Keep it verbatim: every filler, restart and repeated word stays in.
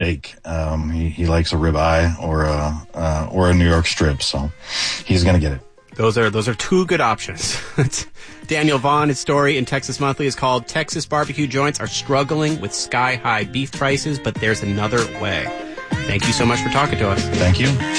steak. Um, he, he likes a ribeye or a uh, or a New York strip, so he's going to get it. Those are those are two good options. Daniel Vaughn, his story in Texas Monthly is called Texas Barbecue Joints Are Struggling with Sky-High Beef Prices, but There's Another Way. Thank you so much for talking to us. Thank you.